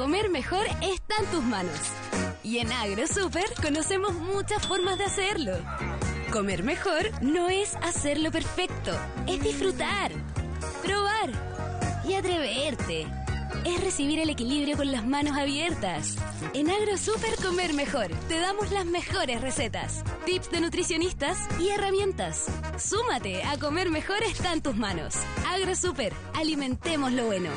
Comer mejor está en tus manos. Y en AgroSuper conocemos muchas formas de hacerlo. Comer mejor no es hacerlo perfecto, es disfrutar, probar y atreverte. Es recibir el equilibrio con las manos abiertas. En AgroSuper Comer Mejor te damos las mejores recetas, tips de nutricionistas y herramientas. Súmate a Comer Mejor está en tus manos. AgroSuper, alimentemos lo bueno.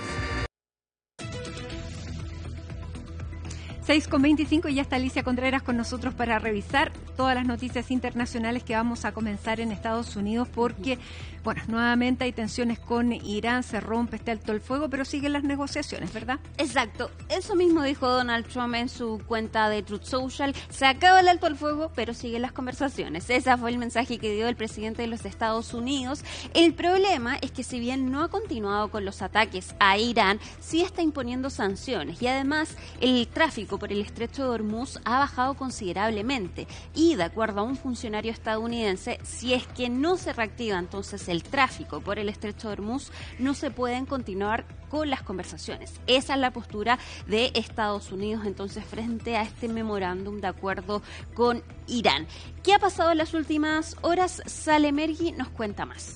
6:25 y ya está Alicia Contreras con nosotros para revisar todas las noticias internacionales que vamos a comenzar en Estados Unidos porque, bueno, nuevamente hay tensiones con Irán, se rompe este alto el fuego, pero siguen las negociaciones, ¿verdad? Exacto, eso mismo dijo Donald Trump en su cuenta de Truth Social. Se acaba el alto el fuego, pero siguen las conversaciones. Ese fue el mensaje que dio el presidente de los Estados Unidos. El problema es que si bien no ha continuado con los ataques a Irán, sí está imponiendo sanciones y además el tráfico por el estrecho de Hormuz ha bajado considerablemente y de acuerdo a un funcionario estadounidense, si es que no se reactiva entonces el tráfico por el estrecho de Hormuz, no se pueden continuar con las conversaciones. Esa es la postura de Estados Unidos entonces frente a este memorándum de acuerdo con Irán. ¿Qué ha pasado en las últimas horas? Sale Mergui nos cuenta más.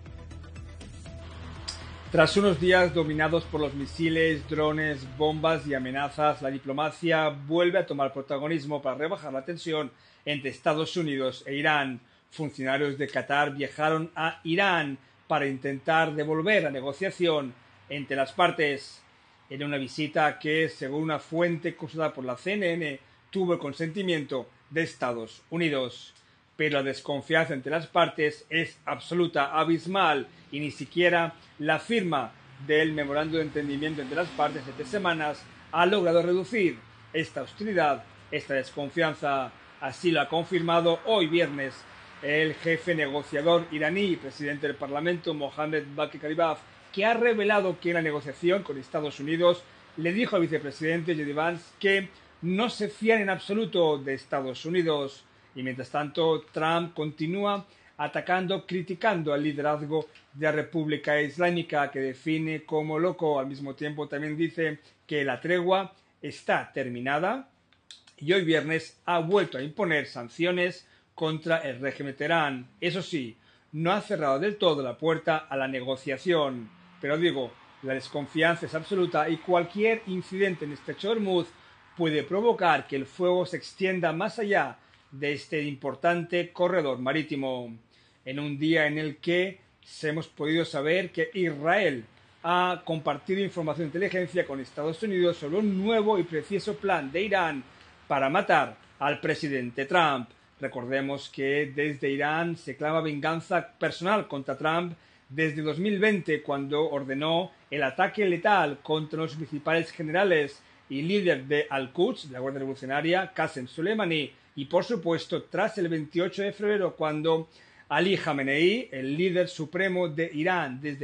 Tras unos días dominados por los misiles, drones, bombas y amenazas, la diplomacia vuelve a tomar protagonismo para rebajar la tensión entre Estados Unidos e Irán. Funcionarios de Qatar viajaron a Irán para intentar devolver la negociación entre las partes. En una visita que, según una fuente consultada por la CNN, tuvo el consentimiento de Estados Unidos. Pero la desconfianza entre las partes es absoluta, abismal, y ni siquiera la firma del memorándum de entendimiento entre las partes de 3 semanas ha logrado reducir esta hostilidad, esta desconfianza. Así lo ha confirmado hoy viernes el jefe negociador iraní y presidente del Parlamento, Mohammad Bagher Ghalibaf, que ha revelado que en la negociación con Estados Unidos le dijo al vicepresidente J.D. Vance que no se fían en absoluto de Estados Unidos. Y mientras tanto, Trump continúa atacando, criticando al liderazgo de la República Islámica, que define como loco. Al mismo tiempo también dice que la tregua está terminada y hoy viernes ha vuelto a imponer sanciones contra el régimen de Teherán. Eso sí, no ha cerrado del todo la puerta a la negociación. Pero digo, la desconfianza es absoluta y cualquier incidente en el estrecho de Hormuz puede provocar que el fuego se extienda más allá de este importante corredor marítimo. En un día en el que hemos podido saber que Israel ha compartido información de inteligencia con Estados Unidos sobre un nuevo y preciso plan de Irán para matar al presidente Trump. Recordemos que desde Irán se clama venganza personal contra Trump desde 2020, cuando ordenó el ataque letal contra los principales generales y líder de Al-Quds, de la Guardia Revolucionaria, Qasem Soleimani, y por supuesto tras el 28 de febrero, cuando Ali Khamenei, el líder supremo de Irán desde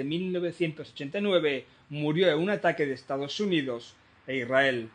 1989, murió en un ataque de Estados Unidos e Israel.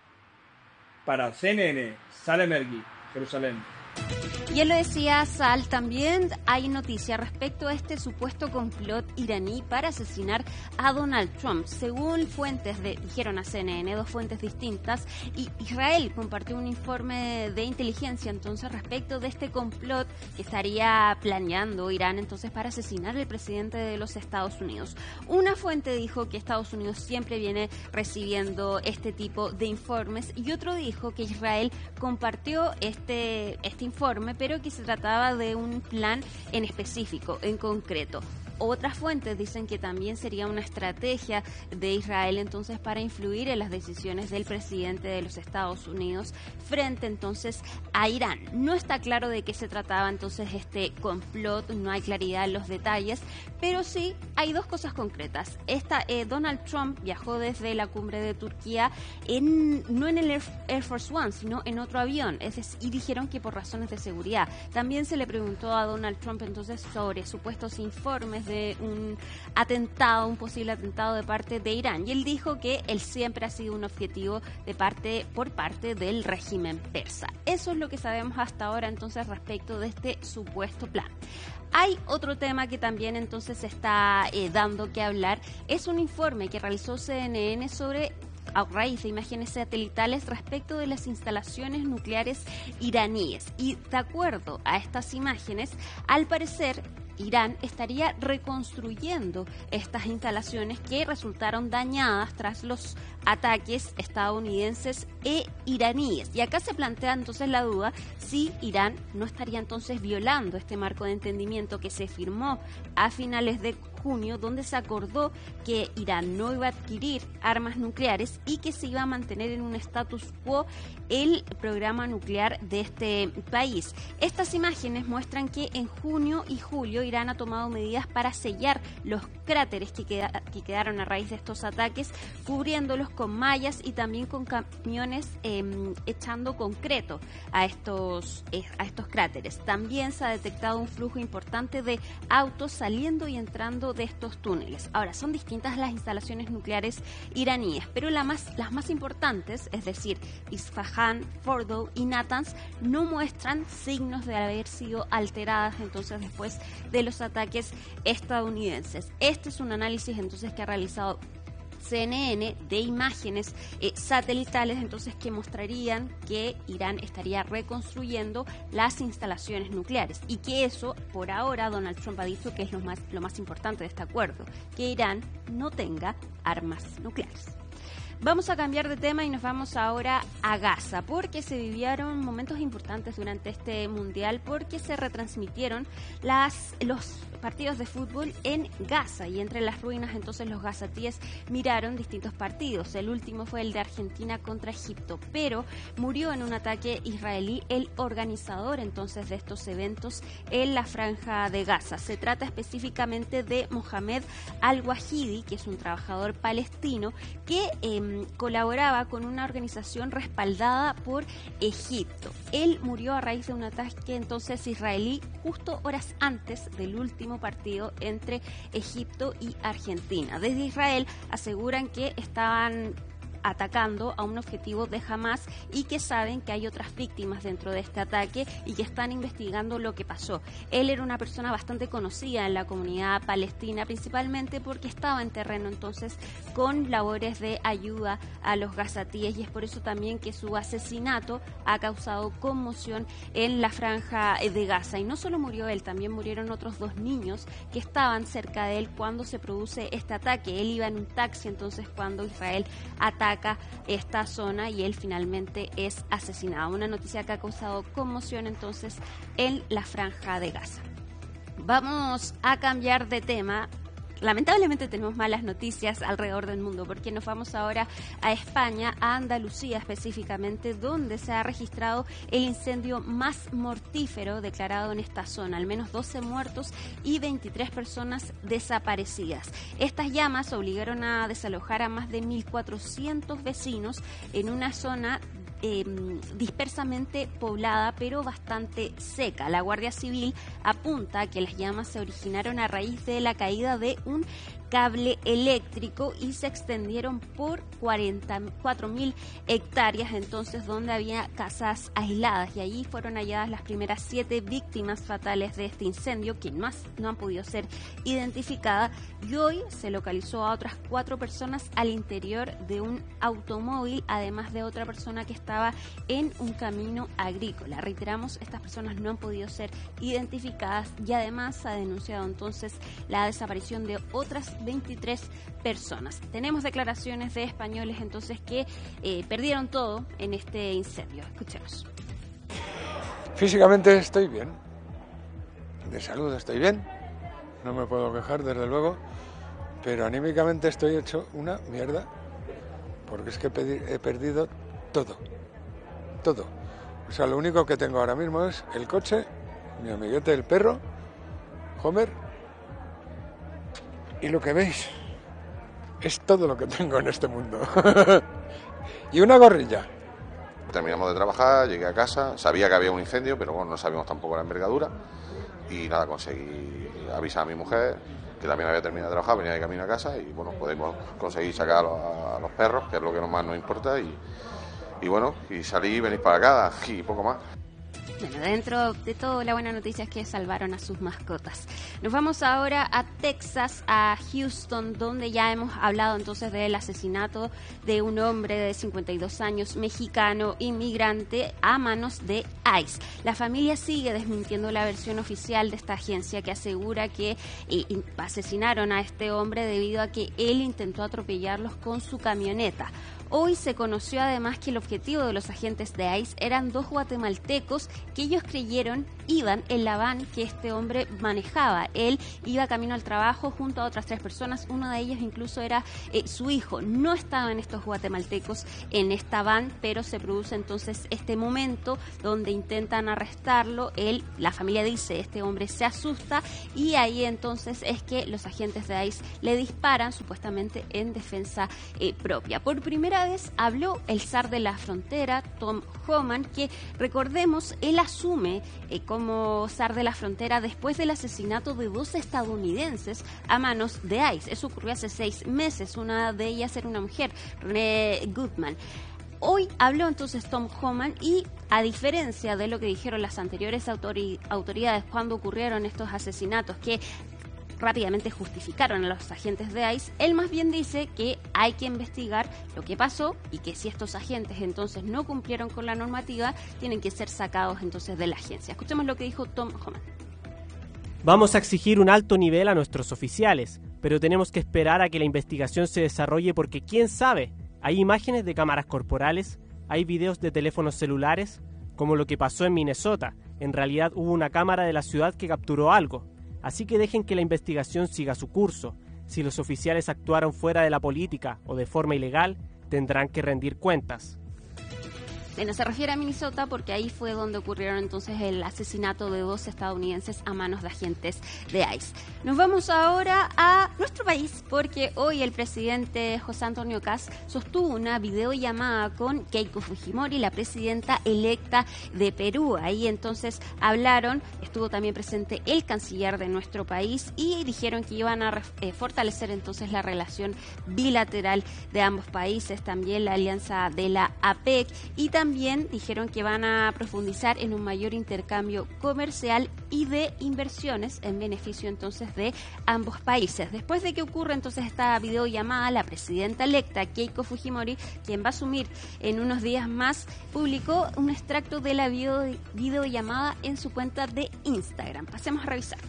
Para CNN, Salem Ergui, Jerusalén. Y él lo decía, Sal, también hay noticia respecto a este supuesto complot iraní para asesinar a Donald Trump. Según fuentes dijeron a CNN, 2 fuentes distintas, y Israel compartió un informe de inteligencia entonces respecto de este complot que estaría planeando Irán entonces para asesinar al presidente de los Estados Unidos. Una fuente dijo que Estados Unidos siempre viene recibiendo este tipo de informes y otro dijo que Israel compartió este informe, pero que se trataba de un plan en específico, en concreto. Otras fuentes dicen que también sería una estrategia de Israel entonces para influir en las decisiones del presidente de los Estados Unidos frente entonces a Irán. No está claro de qué se trataba entonces este complot, no hay claridad en los detalles, pero sí hay 2 cosas concretas. Donald Trump viajó desde la cumbre de Turquía no en el Air Force One, sino en otro avión, y dijeron que por razones de seguridad. También se le preguntó a Donald Trump entonces sobre supuestos informes de un posible atentado de parte de Irán, y él dijo que él siempre ha sido un objetivo por parte del régimen persa. Eso es lo que sabemos hasta ahora entonces respecto de este supuesto plan. Hay otro tema que también entonces está dando que hablar, es un informe que realizó CNN sobre a raíz de imágenes satelitales respecto de las instalaciones nucleares iraníes. Y de acuerdo a estas imágenes, al parecer, Irán estaría reconstruyendo estas instalaciones que resultaron dañadas tras los ataques estadounidenses e iraníes. Y acá se plantea entonces la duda si Irán no estaría entonces violando este marco de entendimiento que se firmó a finales de junio, donde se acordó que Irán no iba a adquirir armas nucleares y que se iba a mantener en un status quo el programa nuclear de este país. Estas imágenes muestran que en junio y julio Irán ha tomado medidas para sellar los cráteres que quedaron a raíz de estos ataques, cubriéndolos con mallas y también con camiones echando concreto a estos cráteres. También se ha detectado un flujo importante de autos saliendo y entrando de estos túneles. Ahora, son distintas las instalaciones nucleares iraníes, pero las más importantes, es decir, Isfahan, Fordow y Natanz, no muestran signos de haber sido alteradas entonces después de los ataques estadounidenses. Este es un análisis entonces que ha realizado CNN de imágenes satelitales, entonces, que mostrarían que Irán estaría reconstruyendo las instalaciones nucleares, y que eso, por ahora, Donald Trump ha dicho que es lo más importante de este acuerdo, que Irán no tenga armas nucleares. Vamos a cambiar de tema y nos vamos ahora a Gaza, porque se vivieron momentos importantes durante este mundial, porque se retransmitieron los partidos de fútbol en Gaza, y entre las ruinas entonces los gazatíes miraron distintos partidos. El último fue el de Argentina contra Egipto, pero murió en un ataque israelí el organizador entonces de estos eventos en la franja de Gaza. Se trata específicamente de Mohamed Al-Wahidi, que es un trabajador palestino que colaboraba con una organización respaldada por Egipto. Él murió a raíz de un ataque entonces israelí justo horas antes del último partido entre Egipto y Argentina. Desde Israel aseguran que estaban atacando a un objetivo de Hamas y que saben que hay otras víctimas dentro de este ataque y que están investigando lo que pasó. Él era una persona bastante conocida en la comunidad palestina, principalmente porque estaba en terreno entonces con labores de ayuda a los gazatíes, y es por eso también que su asesinato ha causado conmoción en la franja de Gaza. Y no solo murió él, también murieron otros 2 niños que estaban cerca de él cuando se produce este ataque. Él iba en un taxi entonces cuando Israel ataca esta zona y él finalmente es asesinado. Una noticia que ha causado conmoción entonces en la franja de Gaza. Vamos a cambiar de tema. Lamentablemente tenemos malas noticias alrededor del mundo, porque nos vamos ahora a España, a Andalucía específicamente, donde se ha registrado el incendio más mortífero declarado en esta zona. Al menos 12 muertos y 23 personas desaparecidas. Estas llamas obligaron a desalojar a más de 1.400 vecinos en una zona dispersamente poblada pero bastante seca. La Guardia Civil apunta a que las llamas se originaron a raíz de la caída de un cable eléctrico y se extendieron por 44.000 hectáreas, entonces, donde había casas aisladas, y allí fueron halladas las primeras 7 víctimas fatales de este incendio, que no han podido ser identificadas, y hoy se localizó a otras 4 personas al interior de un automóvil, además de otra persona que estaba en un camino agrícola. Reiteramos, estas personas no han podido ser identificadas, y además se ha denunciado entonces la desaparición de otras 23 personas. Tenemos declaraciones de españoles entonces que perdieron todo en este incendio. Escuchemos. Físicamente estoy bien, de salud estoy bien, no me puedo quejar desde luego, pero anímicamente estoy hecho una mierda, porque es que he perdido todo. O sea, lo único que tengo ahora mismo es el coche, mi amiguete el perro, Homer, y lo que veis es todo lo que tengo en este mundo. Y una gorrilla. Terminamos de trabajar, llegué a casa, sabía que había un incendio, pero bueno, no sabíamos tampoco la envergadura. Y nada, conseguí avisar a mi mujer, que también había terminado de trabajar, venía de camino a casa, y bueno, podemos conseguir sacar a los perros, que es lo que más nos importa, y bueno, y salí y venir para acá, y poco más. Bueno, dentro de todo, la buena noticia es que salvaron a sus mascotas. Nos vamos ahora a Texas, a Houston, donde ya hemos hablado entonces del asesinato de un hombre de 52 años, mexicano, inmigrante, a manos de ICE. La familia sigue desmintiendo la versión oficial de esta agencia que asegura que asesinaron a este hombre debido a que él intentó atropellarlos con su camioneta. Hoy se conoció además que el objetivo de los agentes de ICE eran 2 guatemaltecos que ellos creyeron iban en la van que este hombre manejaba. Él iba camino al trabajo junto a otras 3 personas, uno de ellos incluso era su hijo. No estaban estos guatemaltecos en esta van, pero se produce entonces este momento donde intentan arrestarlo. La familia dice, este hombre se asusta y ahí entonces es que los agentes de ICE le disparan supuestamente en defensa propia. Por primera vez habló el zar de la frontera, Tom Homan, que recordemos, él asume como zar de la frontera después del asesinato de 2 estadounidenses a manos de ICE. Eso ocurrió hace 6 meses, una de ellas era una mujer, Renee Goodman. Hoy habló entonces Tom Homan y, a diferencia de lo que dijeron las anteriores autoridades cuando ocurrieron estos asesinatos, que rápidamente justificaron a los agentes de ICE, él más bien dice que hay que investigar lo que pasó y que si estos agentes entonces no cumplieron con la normativa, tienen que ser sacados entonces de la agencia. Escuchemos lo que dijo Tom Homan. Vamos a exigir un alto nivel a nuestros oficiales, pero tenemos que esperar a que la investigación se desarrolle porque quién sabe, hay imágenes de cámaras corporales, hay videos de teléfonos celulares, como lo que pasó en Minnesota. En realidad hubo una cámara de la ciudad que capturó algo. Así que dejen que la investigación siga su curso. Si los oficiales actuaron fuera de la política o de forma ilegal, tendrán que rendir cuentas. Bueno, se refiere a Minnesota porque ahí fue donde ocurrieron entonces el asesinato de 2 estadounidenses a manos de agentes de ICE. Nos vamos ahora a nuestro país porque hoy el presidente José Antonio Kast sostuvo una videollamada con Keiko Fujimori, la presidenta electa de Perú. Ahí entonces hablaron, estuvo también presente el canciller de nuestro país y dijeron que iban a fortalecer entonces la relación bilateral de ambos países, también la alianza de la APEC y también dijeron que van a profundizar en un mayor intercambio comercial y de inversiones en beneficio entonces de ambos países. Después de que ocurra entonces esta videollamada, la presidenta electa Keiko Fujimori, quien va a asumir en unos días más, publicó un extracto de la videollamada en su cuenta de Instagram. Pasemos a revisar.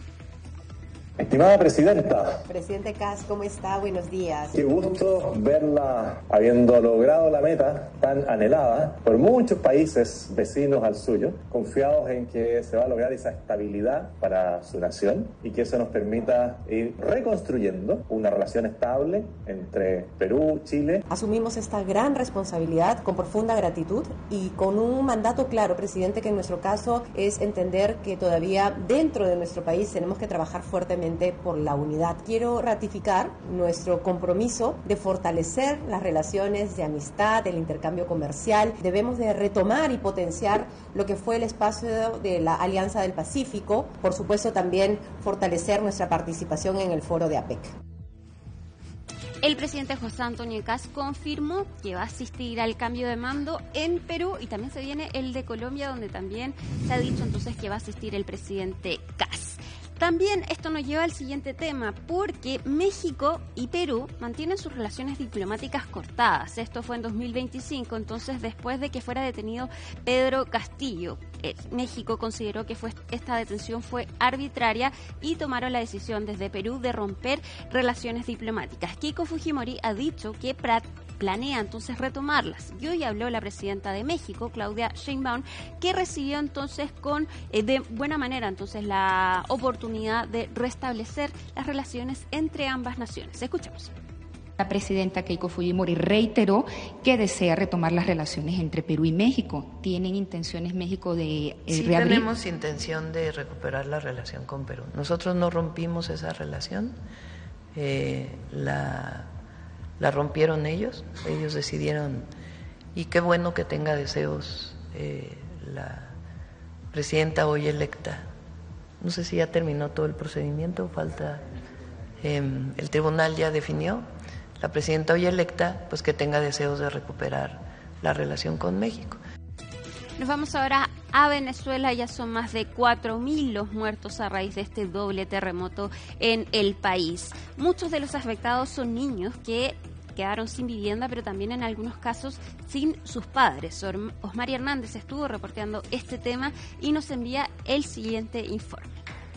Estimada Presidenta. Presidente Kast, ¿cómo está? Buenos días. Qué gusto verla habiendo logrado la meta tan anhelada por muchos países vecinos al suyo, confiados en que se va a lograr esa estabilidad para su nación y que eso nos permita ir reconstruyendo una relación estable entre Perú, Chile. Asumimos esta gran responsabilidad con profunda gratitud y con un mandato claro, Presidente, que en nuestro caso es entender que todavía dentro de nuestro país tenemos que trabajar fuertemente por la unidad. Quiero ratificar nuestro compromiso de fortalecer las relaciones de amistad, el intercambio comercial. Debemos de retomar y potenciar lo que fue el espacio de la Alianza del Pacífico. Por supuesto, también fortalecer nuestra participación en el foro de APEC. El presidente José Antonio Kast confirmó que va a asistir al cambio de mando en Perú y también se viene el de Colombia, donde también se ha dicho entonces que va a asistir el presidente Kast. También esto nos lleva al siguiente tema, porque México y Perú mantienen sus relaciones diplomáticas cortadas. Esto fue en 2025, entonces después de que fuera detenido Pedro Castillo. México consideró que esta detención fue arbitraria y tomaron la decisión desde Perú de romper relaciones diplomáticas. Keiko Fujimori ha dicho que planea entonces retomarlas. Y hoy habló la presidenta de México, Claudia Sheinbaum, que recibió entonces de buena manera entonces la oportunidad de restablecer las relaciones entre ambas naciones. Escuchemos. La presidenta Keiko Fujimori reiteró que desea retomar las relaciones entre Perú y México. ¿Tienen intenciones México de sí, reabrir? Tenemos intención de recuperar la relación con Perú. Nosotros no rompimos esa relación, la rompieron ellos decidieron, y qué bueno que tenga deseos la presidenta hoy electa. No sé si ya terminó todo el procedimiento, falta, el tribunal ya definió. La presidenta hoy electa, pues que tenga deseos de recuperar la relación con México. Nos vamos ahora a Venezuela. Ya son más de 4.000 los muertos a raíz de este doble terremoto en el país. Muchos de los afectados son niños que quedaron sin vivienda, pero también en algunos casos sin sus padres. Osmari Hernández estuvo reporteando este tema y nos envía el siguiente informe.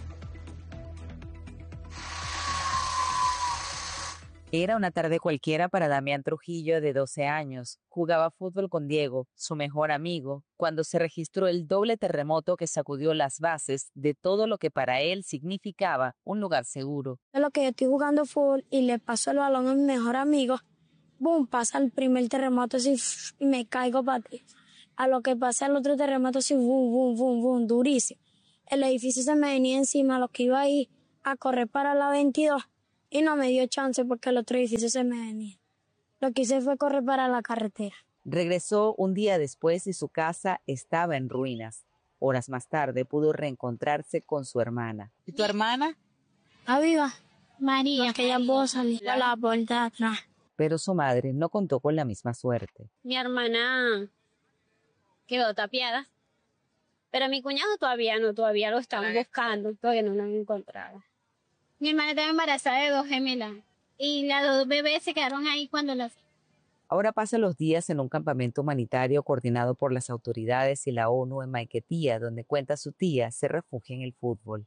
Era una tarde cualquiera para Damián Trujillo, de 12 años. Jugaba fútbol con Diego, su mejor amigo, cuando se registró el doble terremoto que sacudió las bases de todo lo que para él significaba un lugar seguro. De lo que yo estoy jugando fútbol y le paso el balón a mi mejor amigo, boom, pasa el primer terremoto así y me caigo para ti. A lo que pasa el otro terremoto así, boom, boom, boom, boom, durísimo. El edificio se me venía encima, lo que iba ahí a correr para la 22. Y no me dio chance porque el otro edificio se me venía. Lo que hice fue correr para la carretera. Regresó un día después y su casa estaba en ruinas. Horas más tarde pudo reencontrarse con su hermana. ¿Y tu hermana? Está viva. María, que ya puedo salir a la puerta de atrás. Pero su madre no contó con la misma suerte. Mi hermana quedó tapiada, pero mi cuñado todavía lo están buscando, todavía no lo han encontrado. Mi hermana estaba embarazada de 2 gemelas y las 2 bebés se quedaron ahí cuando las... Ahora pasa los días en un campamento humanitario coordinado por las autoridades y la ONU en Maiquetía, donde cuenta su tía se refugia en el fútbol.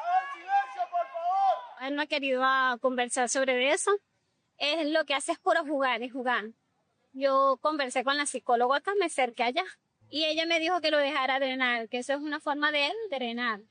Él no ha querido conversar sobre eso. Es lo que hace es puro jugar y jugar. Yo conversé con la psicóloga acá, me acerqué allá y ella me dijo que lo dejara drenar, que eso es una forma de él drenar.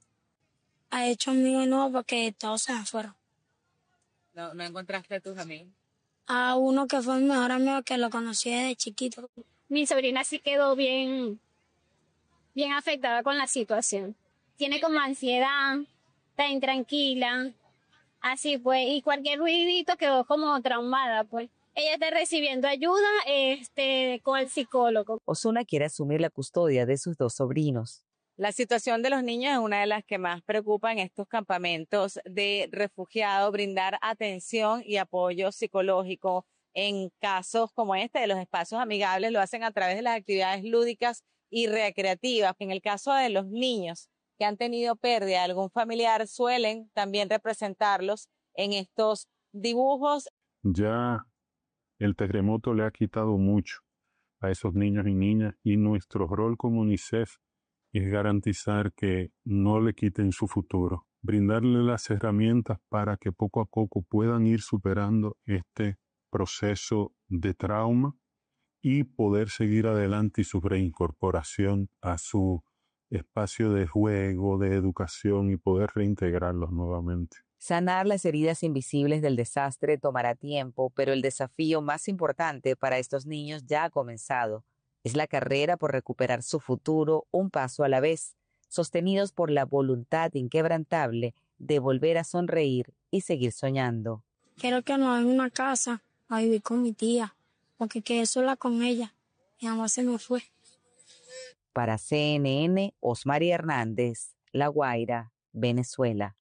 Ha hecho amigos nuevos porque todos se fueron. ¿No encontraste a tus amigos? A uno que fue mi mejor amigo que lo conocí desde chiquito. Mi sobrina sí quedó bien afectada con la situación. Tiene como ansiedad, está intranquila, así pues, y cualquier ruidito quedó como traumada, pues. Ella está recibiendo ayuda con el psicólogo. Osuna quiere asumir la custodia de sus 2 sobrinos. La situación de los niños es una de las que más preocupa en estos campamentos de refugiados, brindar atención y apoyo psicológico en casos como este de los espacios amigables. Lo hacen a través de las actividades lúdicas y recreativas. En el caso de los niños que han tenido pérdida de algún familiar, suelen también representarlos en estos dibujos. Ya el terremoto le ha quitado mucho a esos niños y niñas, y nuestro rol como UNICEF es garantizar que no le quiten su futuro, brindarle las herramientas para que poco a poco puedan ir superando este proceso de trauma y poder seguir adelante y su reincorporación a su espacio de juego, de educación, y poder reintegrarlos nuevamente. Sanar las heridas invisibles del desastre tomará tiempo, pero el desafío más importante para estos niños ya ha comenzado. Es la carrera por recuperar su futuro un paso a la vez, sostenidos por la voluntad inquebrantable de volver a sonreír y seguir soñando. Quiero que nos den una casa a vivir con mi tía, porque quedé sola con ella. Mi mamá se me fue. Para CNN, Osmari Hernández, La Guaira, Venezuela.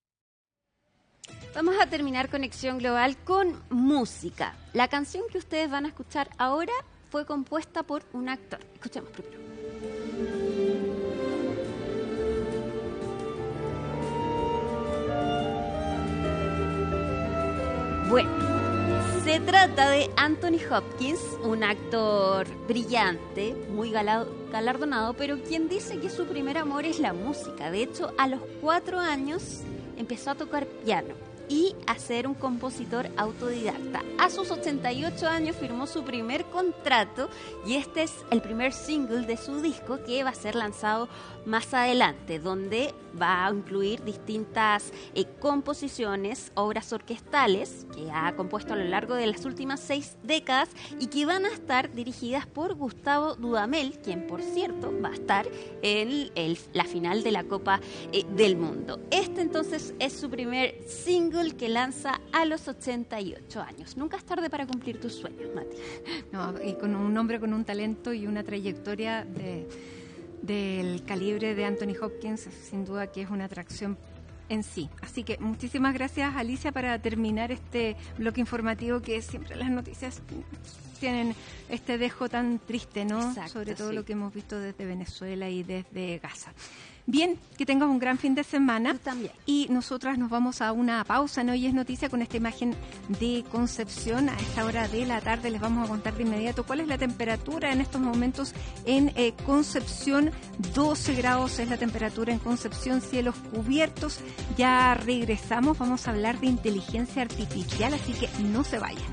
Vamos a terminar Conexión Global con música. La canción que ustedes van a escuchar ahora fue compuesta por un actor. Escuchemos primero. Bueno, se trata de Anthony Hopkins, un actor brillante, muy galardonado, pero quien dice que su primer amor es la música. De hecho, a los 4 años empezó a tocar piano y a ser un compositor autodidacta. A sus 88 años firmó su primer contrato y este es el primer single de su disco que va a ser lanzado más adelante, donde va a incluir distintas composiciones, obras orquestales que ha compuesto a lo largo de las últimas 6 décadas y que van a estar dirigidas por Gustavo Dudamel, quien por cierto va a estar en la final de la Copa del Mundo. Este entonces es su primer single que lanza a los 88 años. Nunca es tarde para cumplir tus sueños, Mati. No, y con un hombre con un talento y una trayectoria del calibre de Anthony Hopkins, sin duda que es una atracción en sí. Así que muchísimas gracias, Alicia, para terminar este bloque informativo, que siempre las noticias tienen este dejo tan triste, ¿no? Exacto, sobre todo sí. lo que hemos visto desde Venezuela y desde Gaza. Bien, que tengas un gran fin de semana. Tú también. Y nosotras nos vamos a una pausa en Hoy es Noticia con esta imagen de Concepción. A esta hora de la tarde les vamos a contar de inmediato cuál es la temperatura en estos momentos en Concepción. 12 grados es la temperatura en Concepción, cielos cubiertos. Ya regresamos, vamos a hablar de inteligencia artificial, así que no se vayan.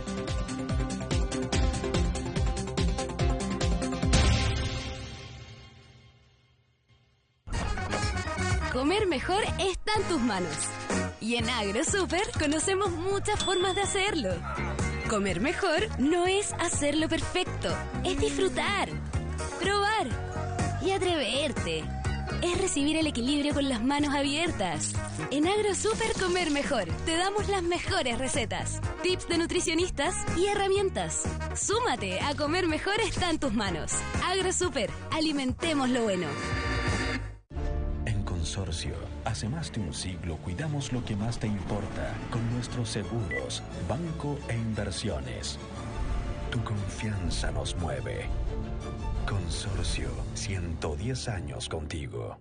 Comer mejor está en tus manos. Y en AgroSuper conocemos muchas formas de hacerlo. Comer mejor no es hacerlo perfecto, es disfrutar, probar y atreverte. Es recibir el equilibrio con las manos abiertas. En AgroSuper Comer Mejor te damos las mejores recetas, tips de nutricionistas y herramientas. Súmate a Comer Mejor está en tus manos. AgroSuper, alimentemos lo bueno. Consorcio. Hace más de un siglo cuidamos lo que más te importa con nuestros seguros, banco e inversiones. Tu confianza nos mueve. Consorcio, 110 años contigo.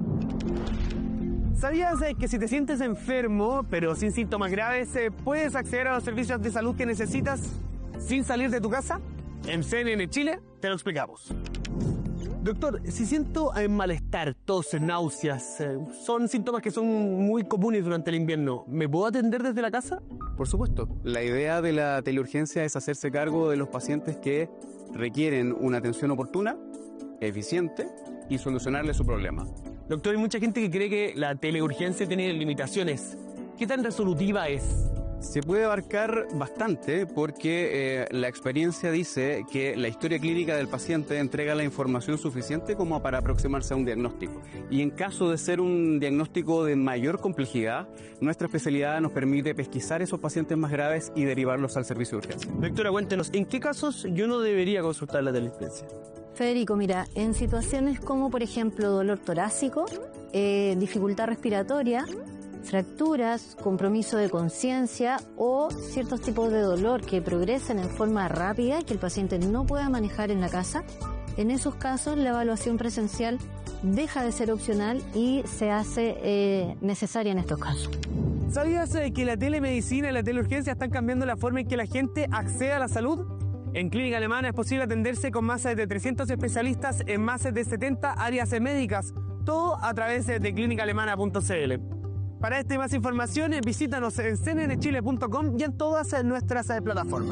¿Sabías que si te sientes enfermo, pero sin síntomas graves, puedes acceder a los servicios de salud que necesitas sin salir de tu casa? En CNN Chile te lo explicamos. Doctor, si siento malestar, tos, náuseas, son síntomas que son muy comunes durante el invierno, ¿me puedo atender desde la casa? Por supuesto. La idea de la teleurgencia es hacerse cargo de los pacientes que requieren una atención oportuna, eficiente y solucionarle su problema. Doctor, hay mucha gente que cree que la teleurgencia tiene limitaciones. ¿Qué tan resolutiva es? Se puede abarcar bastante porque la experiencia dice que la historia clínica del paciente entrega la información suficiente como para aproximarse a un diagnóstico. Y en caso de ser un diagnóstico de mayor complejidad, nuestra especialidad nos permite pesquisar esos pacientes más graves y derivarlos al servicio de urgencia. Doctora, cuéntenos, ¿en qué casos yo no debería consultar la teleurgencia? Federico, mira, en situaciones como por ejemplo dolor torácico, dificultad respiratoria, fracturas, compromiso de conciencia o ciertos tipos de dolor que progresen en forma rápida y que el paciente no pueda manejar en la casa, en esos casos la evaluación presencial deja de ser opcional y se hace necesaria en estos casos. ¿Sabías que la telemedicina y la teleurgencia están cambiando la forma en que la gente accede a la salud? En Clínica Alemana es posible atenderse con más de 300 especialistas en más de 70 áreas médicas, todo a través de clinicaalemana.cl. Para esta y más información, visítanos en cnnchile.com y en todas nuestras plataformas.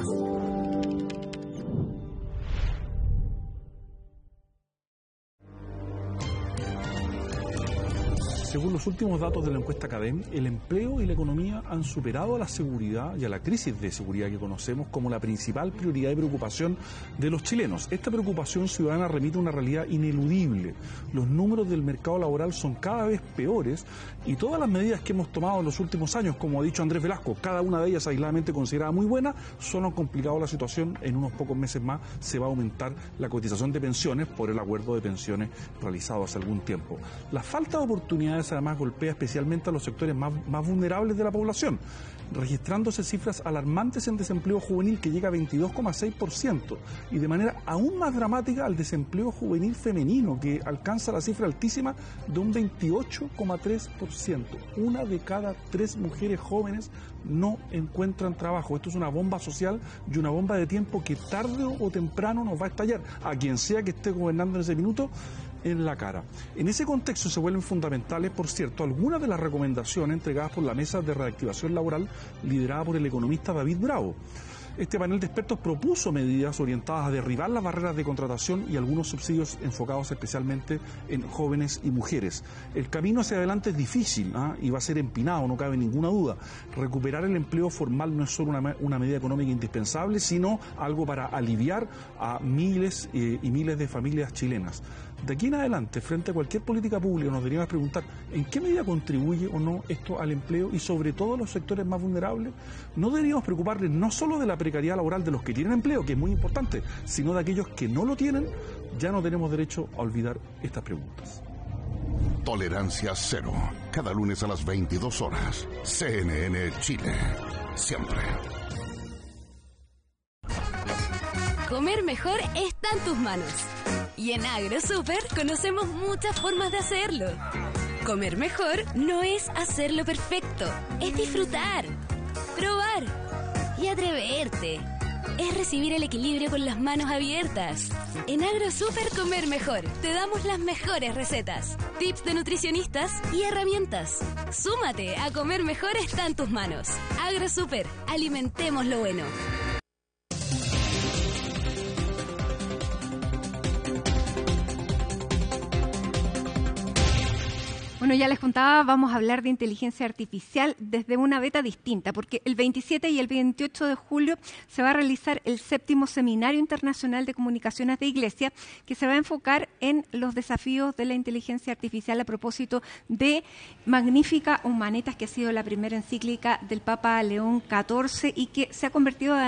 Según los últimos datos de la encuesta CADEM, el empleo y la economía han superado a la seguridad y a la crisis de seguridad que conocemos como la principal prioridad y preocupación de los chilenos. Esta preocupación ciudadana remite a una realidad ineludible. Los números del mercado laboral son cada vez peores y todas las medidas que hemos tomado en los últimos años, como ha dicho Andrés Velasco, cada una de ellas aisladamente considerada muy buena, solo han complicado la situación. En unos pocos meses más se va a aumentar la cotización de pensiones por el acuerdo de pensiones realizado hace algún tiempo. La falta de oportunidades además golpea especialmente a los sectores más vulnerables de la población, registrándose cifras alarmantes en desempleo juvenil que llega a 22,6% y de manera aún más dramática al desempleo juvenil femenino que alcanza la cifra altísima de un 28,3%. Una de cada 3 mujeres jóvenes no encuentran trabajo. Esto es una bomba social y una bomba de tiempo que tarde o temprano nos va a estallar a quien sea que esté gobernando en ese minuto en la cara. En ese contexto se vuelven fundamentales, por cierto, algunas de las recomendaciones entregadas por la Mesa de Reactivación Laboral liderada por el economista David Bravo. Este panel de expertos propuso medidas orientadas a derribar las barreras de contratación y algunos subsidios enfocados especialmente en jóvenes y mujeres. El camino hacia adelante es difícil y va a ser empinado, no cabe ninguna duda. Recuperar el empleo formal no es solo una medida económica indispensable, sino algo para aliviar a miles y miles de familias chilenas. De aquí en adelante, frente a cualquier política pública, nos deberíamos preguntar en qué medida contribuye o no esto al empleo y sobre todo a los sectores más vulnerables. No deberíamos preocuparles no solo de la precariedad laboral de los que tienen empleo, que es muy importante, sino de aquellos que no lo tienen. Ya no tenemos derecho a olvidar estas preguntas. Tolerancia cero. Cada lunes a las 22 horas. CNN Chile. Siempre. Comer mejor está en tus manos. Y en AgroSuper conocemos muchas formas de hacerlo. Comer mejor no es hacerlo perfecto, es disfrutar, probar y atreverte. Es recibir el equilibrio con las manos abiertas. En AgroSuper Comer Mejor te damos las mejores recetas, tips de nutricionistas y herramientas. Súmate a Comer Mejor está en tus manos. AgroSuper, alimentemos lo bueno. Bueno, ya les contaba, vamos a hablar de inteligencia artificial desde una beta distinta, porque el 27 y el 28 de julio se va a realizar el 7º Seminario Internacional de Comunicaciones de Iglesia, que se va a enfocar en los desafíos de la inteligencia artificial a propósito de Magnificat Humanitas, que ha sido la primera encíclica del Papa León XIV y que se ha convertido